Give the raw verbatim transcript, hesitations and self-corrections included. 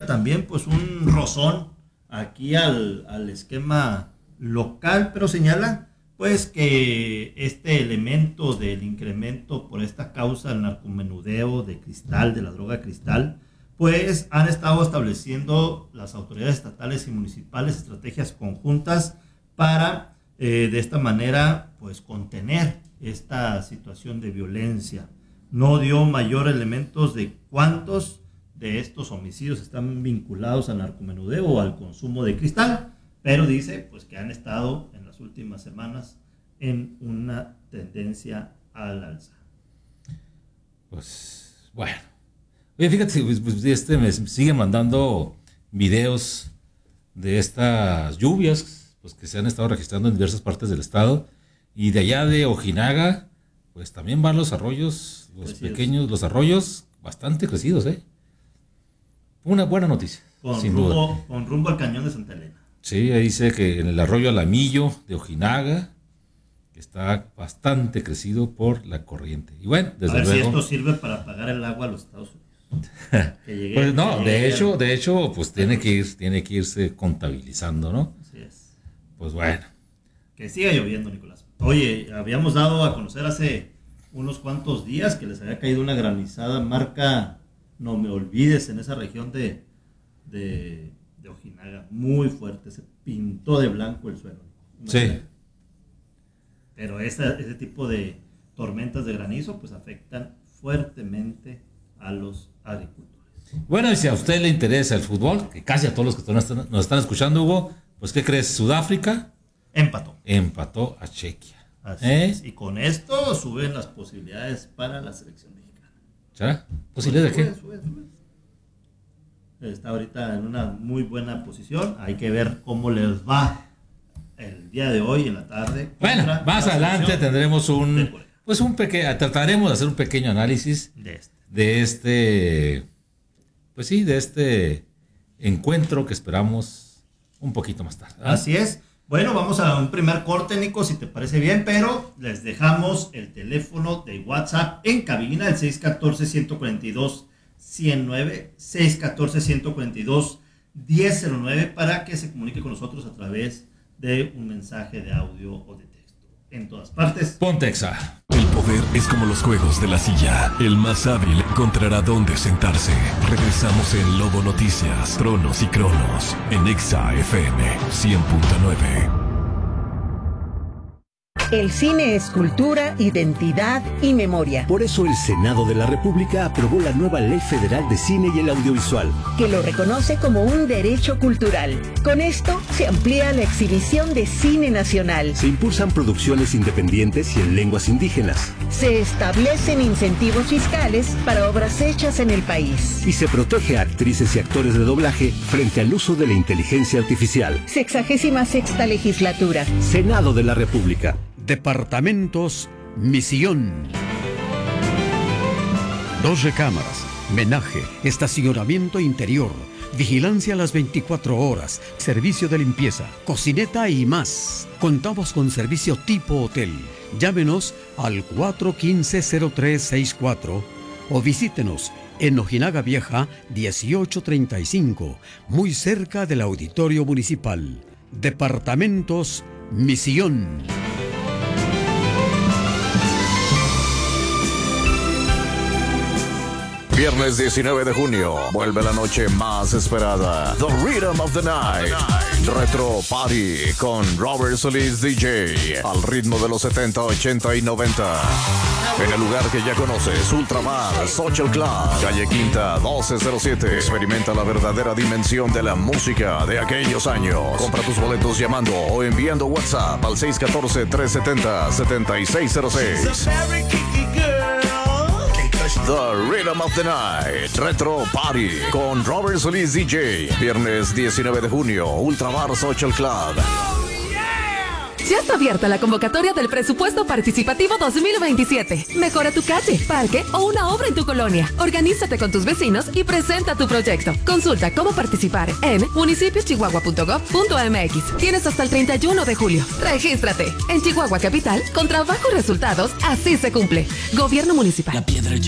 también pues un rozón aquí al, al esquema local, pero señala pues que este elemento del incremento por esta causa del narcomenudeo de cristal, de la droga cristal, pues han estado estableciendo las autoridades estatales y municipales estrategias conjuntas para eh, de esta manera pues contener esta situación de violencia. No dio mayor elementos de cuántos de estos homicidios están vinculados al narcomenudeo o al consumo de cristal, pero dice pues que han estado en las últimas semanas en una tendencia al alza. Pues bueno, oye, fíjate, pues, pues, este me sigue mandando videos de estas lluvias pues que se han estado registrando en diversas partes del estado, y de allá de Ojinaga pues también van los arroyos, los crecidos. Pequeños, los arroyos bastante crecidos, ¿eh? Una buena noticia, con sin rumbo, duda. Con rumbo al cañón de Santa Elena. Sí, ahí dice que en el arroyo Alamillo de Ojinaga está bastante crecido por la corriente. Y bueno, desde a ver luego, si esto sirve para pagar el agua a los Estados Unidos. Que llegue, pues no, que de hecho, de hecho, pues tiene que ir, tiene que irse contabilizando, ¿no? Así es. Pues bueno. Que siga lloviendo, Nicolás. Oye, habíamos dado a conocer hace unos cuantos días que les había caído una granizada marca No Me Olvides en esa región de, de, de Ojinaga, muy fuerte, se pintó de blanco el suelo. Sí. Pero esa, ese tipo de tormentas de granizo pues afectan fuertemente a los agricultores. Bueno, y si a usted le interesa el fútbol, que casi a todos los que nos están, nos están escuchando, Hugo, pues ¿qué crees? Sudáfrica empató. Empató a Chequia. Así ¿Eh? es. Y con esto suben las posibilidades para la selección mexicana. ¿Será? ¿Posibilidades de qué? Sube, sube, sube. Está ahorita en una muy buena posición. Hay que ver cómo les va el día de hoy en la tarde. Bueno, más adelante tendremos un, pues un pequeño, trataremos de hacer un pequeño análisis de este. de este, pues sí, de este encuentro que esperamos un poquito más tarde, ¿verdad? Así es. Bueno, vamos a un primer corte, Nico, si te parece bien, pero les dejamos el teléfono de WhatsApp en cabina, el seis uno cuatro, uno cuatro dos, uno cero nueve, seis uno cuatro, uno cuatro dos, uno cero cero nueve, para que se comunique con nosotros a través de un mensaje de audio o de texto. En todas partes. Ponte Exa. El poder es como los juegos de la silla. El más hábil encontrará dónde sentarse. Regresamos en Lobo Noticias, Tronos y Cronos, en Exa F M cien punto nueve. El cine es cultura, identidad y memoria. Por eso el Senado de la República aprobó la nueva Ley Federal de Cine y el Audiovisual, que lo reconoce como un derecho cultural. Con esto se amplía la exhibición de cine nacional. Se impulsan producciones independientes y en lenguas indígenas. Se establecen incentivos fiscales para obras hechas en el país. Y se protege a actrices y actores de doblaje frente al uso de la inteligencia artificial. Sexagésima sexta legislatura. Senado de la República. Departamentos Misión. Dos recámaras, menaje, estacionamiento interior, vigilancia a las veinticuatro horas, servicio de limpieza, cocineta y más. Contamos con servicio tipo hotel. Llámenos al cuatro uno cinco, cero tres seis cuatro o visítenos en Ojinaga Vieja dieciocho treinta y cinco, muy cerca del Auditorio Municipal. Departamentos Misión. Viernes diecinueve de junio, vuelve la noche más esperada, The Rhythm of the Night, Retro Party con Robert Solís D J, al ritmo de los setenta, ochenta y noventa, en el lugar que ya conoces, Ultramar Social Club, calle Quinta doce cero siete. Experimenta la verdadera dimensión de la música de aquellos años. Compra tus boletos llamando o enviando WhatsApp al seis uno cuatro, tres siete cero, siete seis cero seis. The Rhythm of the Night, Retro Party con Robert Solís D J. Viernes diecinueve de junio, Ultramar Social Club. Ya está abierta la convocatoria del Presupuesto Participativo dos mil veintisiete. Mejora tu calle, parque o una obra en tu colonia. Organízate con tus vecinos y presenta tu proyecto. Consulta cómo participar en municipios chihuahua punto gov punto m x. Tienes hasta el treinta y uno de julio. Regístrate. En Chihuahua Capital, con trabajo y resultados, así se cumple. Gobierno Municipal. La piedra ya